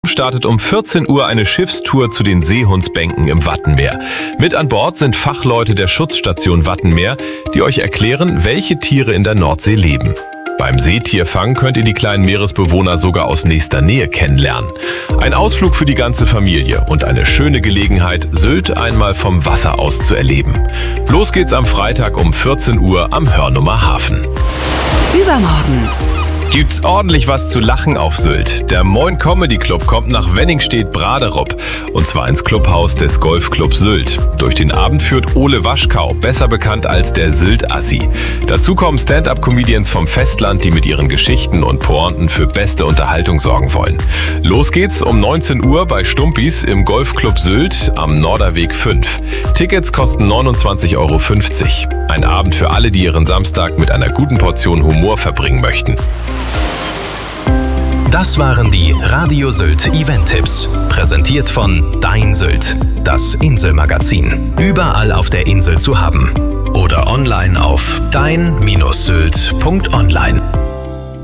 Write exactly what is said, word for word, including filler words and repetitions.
Startet um vierzehn Uhr eine Schiffstour zu den Seehundsbänken im Wattenmeer. Mit an Bord sind Fachleute der Schutzstation Wattenmeer, die euch erklären, welche Tiere in der Nordsee leben. Beim Seetierfang könnt ihr die kleinen Meeresbewohner sogar aus nächster Nähe kennenlernen. Ein Ausflug für die ganze Familie und eine schöne Gelegenheit, Sylt einmal vom Wasser aus zu erleben. Los geht's am Freitag um vierzehn Uhr am Hörnummer Hafen. Übermorgen Gibt's ordentlich was zu lachen auf Sylt. Der Moin Comedy Club kommt nach Wenningstedt-Braderup. Und zwar ins Clubhaus des Golfclub Sylt. Durch den Abend führt Ole Waschkau, besser bekannt als der Sylt-Assi. Dazu kommen Stand-up-Comedians vom Festland, die mit ihren Geschichten und Pointen für beste Unterhaltung sorgen wollen. Los geht's um neunzehn Uhr bei Stumpis im Golfclub Sylt am Norderweg fünf. Tickets kosten neunundzwanzig Euro fünfzig. Ein Abend für alle, die ihren Samstag mit einer guten Portion Humor verbringen möchten. Das waren die Radio Sylt Event-Tipps. Präsentiert von Dein Sylt, das Inselmagazin. Überall auf der Insel zu haben. Oder online auf dein Bindestrich sylt Punkt online.